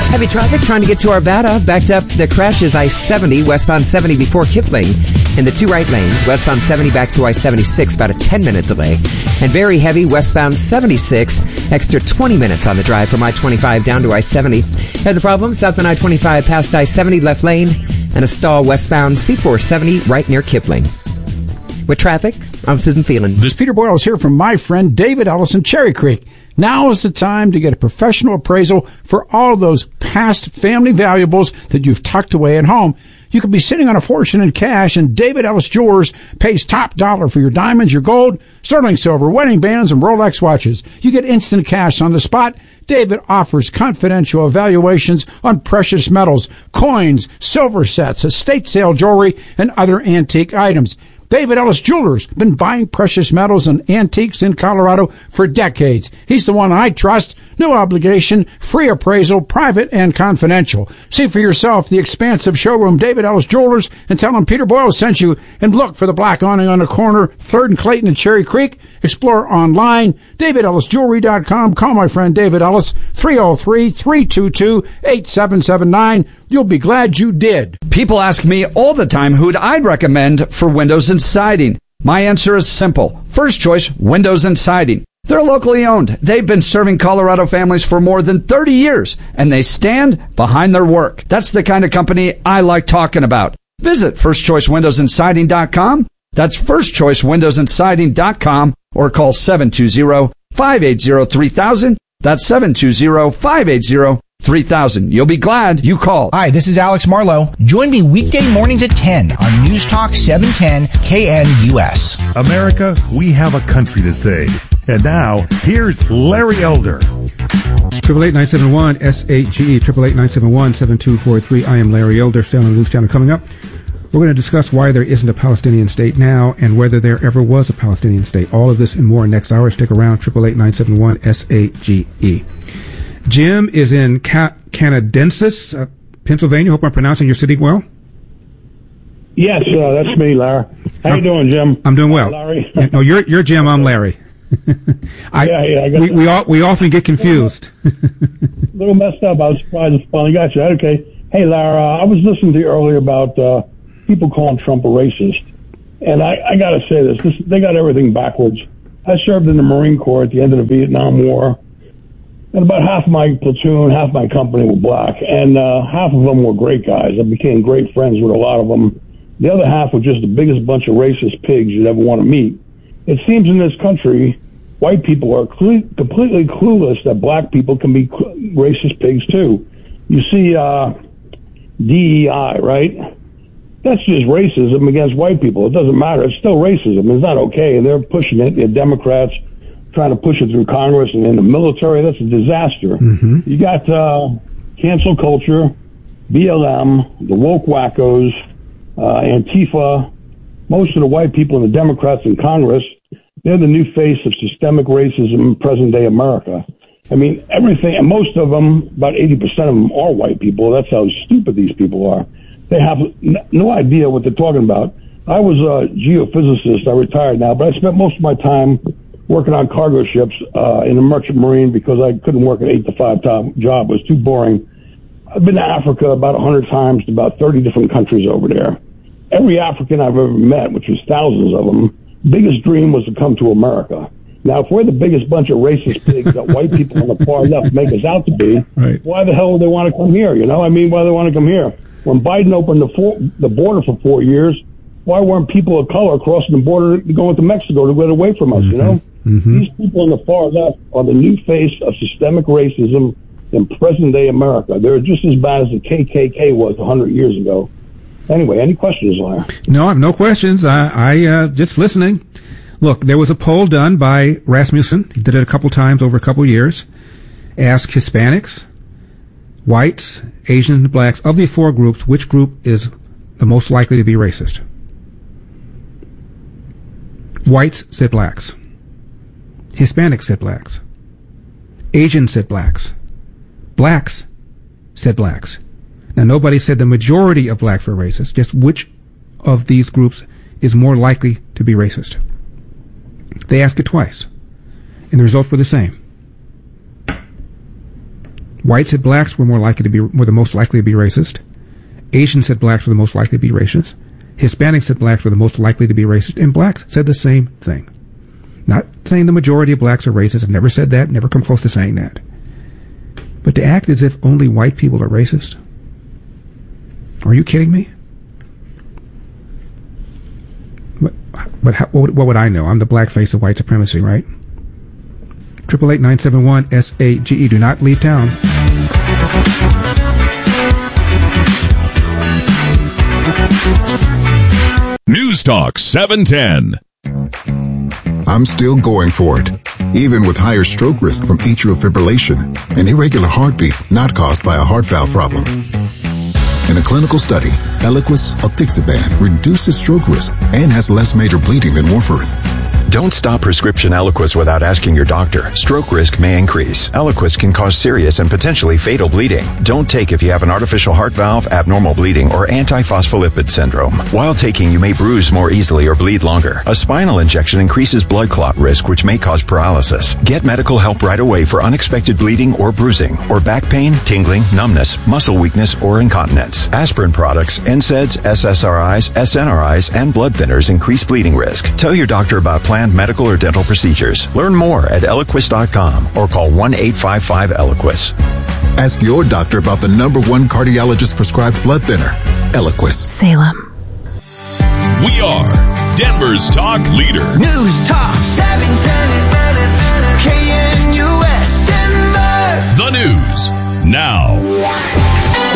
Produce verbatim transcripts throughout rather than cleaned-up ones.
Heavy traffic trying to get to Arvada. Backed up. The crash is I seventy, westbound seventy before Kipling. In the two right lanes, westbound seventy back to I seventy-six, about a ten-minute delay. And very heavy westbound seventy-six, extra twenty minutes on the drive from I twenty-five down to I seventy. Has a problem, southbound I twenty-five past I seventy, left lane, and a stall westbound C four seventy right near Kipling. With traffic, I'm Susan Phelan. This Peter Boyle is here from my friend David Ellis in Cherry Creek. Now is the time to get a professional appraisal for all those past family valuables that you've tucked away at home. You could be sitting on a fortune in cash, and David Ellis Jewelers pays top dollar for your diamonds, your gold, sterling silver, wedding bands, and Rolex watches. You get instant cash on the spot. David offers confidential evaluations on precious metals, coins, silver sets, estate sale jewelry, and other antique items. David Ellis Jewelers been buying precious metals and antiques in Colorado for decades. He's the one I trust. No obligation, free appraisal, private and confidential. See for yourself the expansive showroom, David Ellis Jewelers, and tell him Peter Boyle sent you. And look for the black awning on the corner, third and Clayton and Cherry Creek. Explore online, david ellis jewelry dot com. Call my friend David Ellis, three oh three, three two two, eight seven seven nine. You'll be glad you did. People ask me all the time who'd I'd recommend for windows and siding. My answer is simple. First Choice Windows and Siding. They're locally owned. They've been serving Colorado families for more than thirty years, and they stand behind their work. That's the kind of company I like talking about. Visit first choice windows and siding dot com. That's first choice windows and siding dot com, or call seven two zero, five eight zero, three thousand. That's seven two zero, five eight zero, three thousand. You'll be glad you called. Hi, this is Alex Marlowe. Join me weekday mornings at ten on News Talk seven ten K N U S. America, we have a country to save. And now, here's Larry Elder. Triple eight nine seven one S eight G E, triple eight nine seven one seven two four three. I am Larry Elder. Stay on the news channel. Coming up, we're going to discuss why there isn't a Palestinian state now and whether there ever was a Palestinian state. All of this and more next hour. Stick around. Triple eight nine seven one S eight G E. Jim is in Ca- Canadensis, uh, Pennsylvania. Hope I'm pronouncing your city well. Yes, uh, that's me, Larry. How I'm, you doing, Jim? I'm doing well. Uh, Larry. No, you're you're Jim. I'm Larry. I, yeah, yeah. I got we we, all, we often get confused. A little messed up. I was surprised I finally got you. Okay. Hey, Larry. Uh, I was listening to you earlier about uh, people calling Trump a racist, and I, I got to say this, this: they got everything backwards. I served in the Marine Corps at the end of the Vietnam War. And about half my platoon, half my company were black, and uh, half of them were great guys. I became great friends with a lot of them. The other half were just the biggest bunch of racist pigs you'd ever want to meet. It seems in this country, white people are cle- completely clueless that black people can be cl- racist pigs too. You see uh, D E I, right? That's just racism against white people. It doesn't matter. It's still racism. It's not okay. They're pushing it. The Democrats trying to push it through Congress and in the military. That's a disaster. Mm-hmm. You got uh, cancel culture, B L M, the woke wackos, uh, Antifa. Most of the white people and the Democrats in Congress, they're the new face of systemic racism in present-day America. I mean, everything, and most of them, about eighty percent of them are white people. That's how stupid these people are. They have no idea what they're talking about. I was a geophysicist. I retired now, but I spent most of my time working on cargo ships uh, in the Merchant Marine because I couldn't work an eight to five job. It was too boring. I've been to Africa about a hundred times to about thirty different countries over there. Every African I've ever met, which was thousands of them, biggest dream was to come to America. Now, if we're the biggest bunch of racist pigs that white people on the far left make us out to be, right, why the hell would they want to come here? You know, I mean, why do they want to come here? When Biden opened the, four, the border for four years, why weren't people of color crossing the border going to Mexico to get away from us, mm-hmm. you know? Mm-hmm. These people on the far left are the new face of systemic racism in present-day America. They're just as bad as the K K K was one hundred years ago. Anyway, any questions, Larry? No, I have no questions. I, I uh, just listening. Look, there was a poll done by Rasmussen. He did it a couple times over a couple years. Asked Hispanics, whites, Asians, and blacks, of the four groups, which group is the most likely to be racist? Whites said blacks. Hispanics said blacks. Asians said blacks. Blacks said blacks. Now, nobody said the majority of blacks were racist, just which of these groups is more likely to be racist. They asked it twice, and the results were the same. Whites said blacks were more likely to be were the most likely to be racist. Asians said blacks were the most likely to be racist. Hispanics said blacks were the most likely to be racist, and blacks said the same thing. Not saying the majority of blacks are racist. I've never said that, never come close to saying that. But to act as if only white people are racist? Are you kidding me? But, but how, what, what would I know? I'm the black face of white supremacy, right? Triple eight nine seven one S A G E. Do not leave town. News Talk seven ten. I'm still going for it, even with higher stroke risk from atrial fibrillation, an irregular heartbeat not caused by a heart valve problem. In a clinical study, Eliquis apixaban reduces stroke risk and has less major bleeding than warfarin. Don't stop prescription Eliquis without asking your doctor. Stroke risk may increase. Eliquis can cause serious and potentially fatal bleeding. Don't take if you have an artificial heart valve, abnormal bleeding, or antiphospholipid syndrome. While taking, you may bruise more easily or bleed longer. A spinal injection increases blood clot risk, which may cause paralysis. Get medical help right away for unexpected bleeding or bruising, or back pain, tingling, numbness, muscle weakness, or incontinence. Aspirin products, N SAIDs, S S R Is, S N R Is, and blood thinners increase bleeding risk. Tell your doctor about planned medical or dental procedures. Learn more at Eliquis dot com or call one eight five five Eliquis. Ask your doctor about the number one cardiologist prescribed blood thinner, Eliquis. Salem. We are Denver's talk leader. News Talk seven ten K N U S Denver. The news now.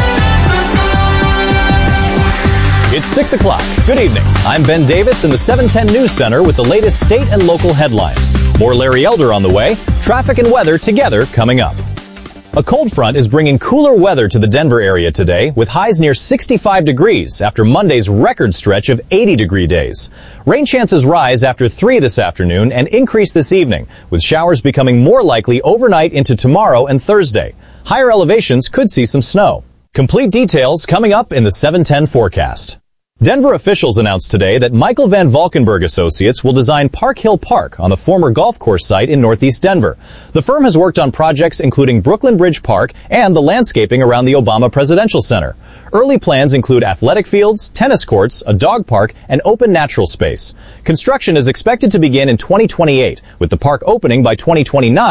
It's six o'clock. Good evening. I'm Ben Davis in the seven ten News Center with the latest state and local headlines. More Larry Elder on the way. Traffic and weather together coming up. A cold front is bringing cooler weather to the Denver area today, with highs near sixty-five degrees after Monday's record stretch of eighty degree days. Rain chances rise after three this afternoon and increase this evening, with showers becoming more likely overnight into tomorrow and Thursday. Higher elevations could see some snow. Complete details coming up in the seven ten forecast. Denver officials announced today that Michael Van Valkenburg Associates will design Park Hill Park on the former golf course site in northeast Denver. The firm has worked on projects including Brooklyn Bridge Park and the landscaping around the Obama Presidential Center. Early plans include athletic fields, tennis courts, a dog park, and open natural space. Construction is expected to begin in twenty twenty-eight, with the park opening by twenty twenty-nine.